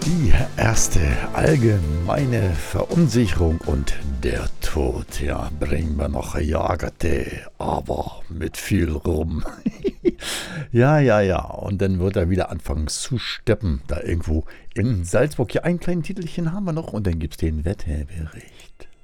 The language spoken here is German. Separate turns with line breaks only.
Die erste allgemeine Verunsicherung und der Tod, ja, bringen wir noch Jagerte, aber mit viel Rum. Ja, ja, ja, und dann wird er wieder anfangen zu steppen, da irgendwo in Salzburg. Ja, ein kleines Titelchen haben wir noch und dann gibt's den Wetterbericht.